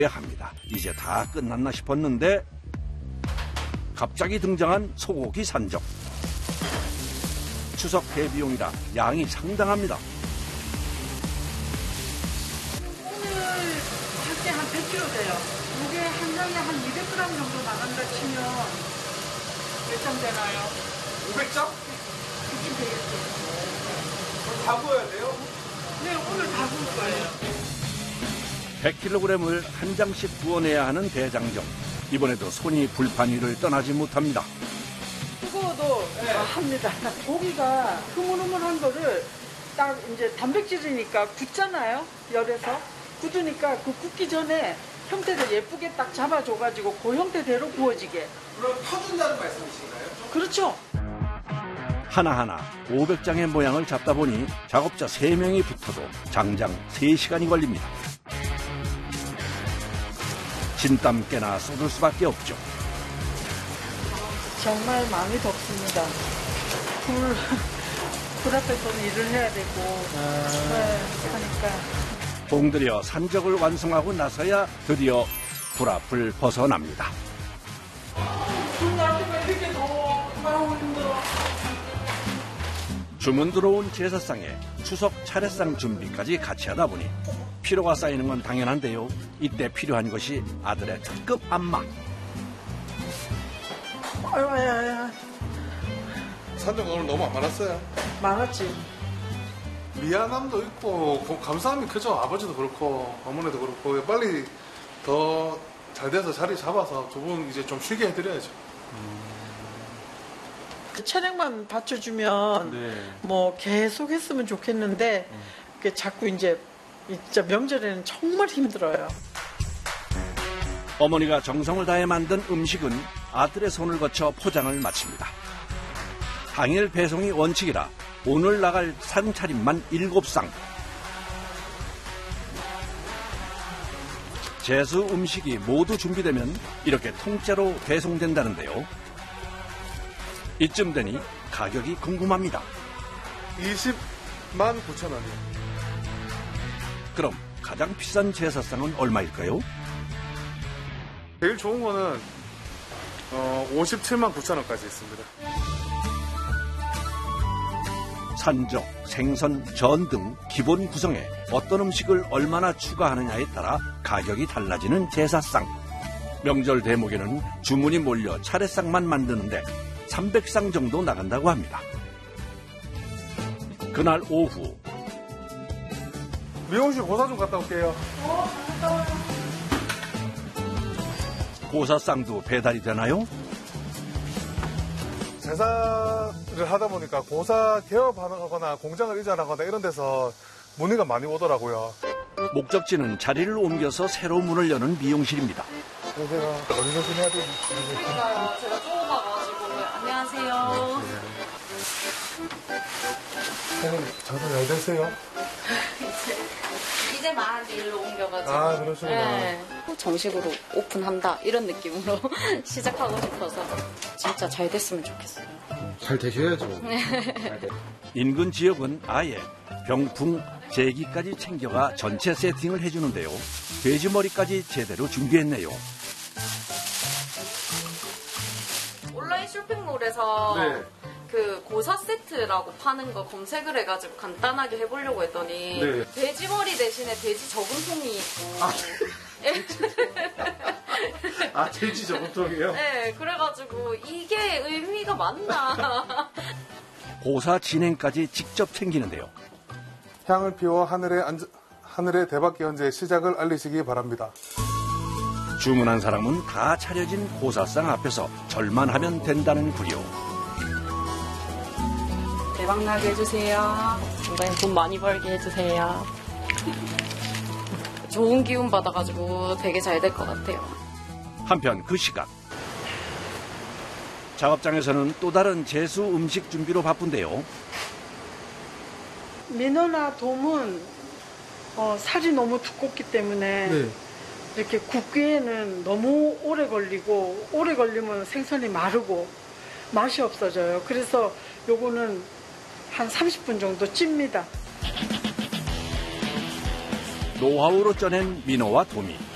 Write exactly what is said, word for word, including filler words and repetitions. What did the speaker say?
합니다. 이제 다 끝났나 싶었는데 갑자기 등장한 소고기 산적. 추석 대비용이라 양이 상당합니다. 오늘 할게 한 백 킬로그램 돼요. 이게 한 장에 한 이백 그램 정도 나간다 치면 몇 장 되나요? 오백 장? 그쯤 되겠죠. 다 구워야 돼요? 네, 오늘 다 구울 거예요. 백 킬로그램을 한 장씩 구워내야 하는 대장정. 이번에도 손이 불판 위를 떠나지 못합니다. 뜨거워도 네. 합니다. 고기가 흐물흐물한 거를 딱 이제 단백질이니까 굳잖아요. 열에서. 굳으니까 그 굽기 전에 형태를 예쁘게 딱 잡아줘가지고 그 형태대로 구워지게. 그럼 터준다는 말씀이신가요? 그렇죠. 하나하나 오백 장의 모양을 잡다 보니 작업자 세 명이 붙어도 장장 세 시간이 걸립니다. 진땀 깨나 쏟을 수밖에 없죠. 정말 마음이 덥습니다. 불, 불 앞에서는 일을 해야 되고 아... 네, 하니까. 공들여 산적을 완성하고 나서야 드디어 불 앞을 벗어납니다. 불 나한테 왜 이렇게 더워? 아우 힘들어. 주문 들어온 제사상에 추석 차례상 준비까지 같이 하다 보니 피로가 쌓이는 건 당연한데요. 이때 필요한 것이 아들의 특급 안마. 아유, 아유, 아유. 산적 오늘 너무 안 많았어요? 많았지. 미안함도 있고 감사함이 크죠. 아버지도 그렇고 어머니도 그렇고 빨리 더 잘 돼서 자리 잡아서 두 분 이제 좀 쉬게 해드려야죠. 그 차량만 받쳐주면 네. 뭐 계속 했으면 좋겠는데 음. 그 자꾸 이제 진짜 명절에는 정말 힘들어요. 어머니가 정성을 다해 만든 음식은 아들의 손을 거쳐 포장을 마칩니다. 당일 배송이 원칙이라 오늘 나갈 상차림만 일곱 상. 제수 음식이 모두 준비되면 이렇게 통째로 배송된다는데요. 이쯤 되니 가격이 궁금합니다. 이십만 구천 원이요. 그럼 가장 비싼 제사상은 얼마일까요? 제일 좋은 거는 어, 오십칠만 구천 원까지 있습니다. 산적, 생선, 전 등 기본 구성에 어떤 음식을 얼마나 추가하느냐에 따라 가격이 달라지는 제사상. 명절 대목에는 주문이 몰려 차례상만 만드는데 삼백 상 정도 나간다고 합니다. 그날 오후. 미용실 고사 좀 갔다 올게요. 어, 갔다 와요. 고사상도 배달이 되나요? 제사를 하다 보니까 고사 개업하거나 공장을 이전하거나 이런 데서 문의가 많이 오더라고요. 목적지는 자리를 옮겨서 새로 문을 여는 미용실입니다. 안녕하세요. 어디 조심해야 되지? 제가 제가 좁아가지고. 안녕하세요. 선생님, 장사 잘 되세요? 이제, 이제 막 일로 옮겨가지고. 아, 그러시구나. 네. 정식으로 오픈한다 이런 느낌으로 시작하고 싶어서 진짜 잘 됐으면 좋겠어요. 잘 되셔야죠. 인근 지역은 아예 병풍, 제기까지 챙겨가 전체 세팅을 해주는데요. 돼지머리까지 제대로 준비했네요. 온라인 쇼핑몰에서 네. 그 고사 세트라고 파는 거 검색을 해가지고 간단하게 해보려고 했더니 네. 돼지머리 대신에 돼지 저금통이 있고 아, 아 돼지 저금통이요? 네, 그래가지고 이게 의미가 맞나. 고사 진행까지 직접 챙기는데요. 향을 피워 하늘의, 안전, 하늘의 대박 현재 시작을 알리시기 바랍니다. 주문한 사람은 다 차려진 고사상 앞에서 절만 하면 된다는 구요. 대박나게 해주세요. 건강히 돈 많이 벌게 해주세요. 좋은 기운 받아가지고 되게 잘 될 것 같아요. 한편 그 시각. 작업장에서는 또 다른 제수 음식 준비로 바쁜데요. 민어나 돔은 어, 살이 너무 두껍기 때문에 네. 이렇게 굽기에는 너무 오래 걸리고 오래 걸리면 생선이 마르고 맛이 없어져요. 그래서 요거는 한 삼십 분 정도 찝니다. 노하우로 쪄낸 민어와 도미.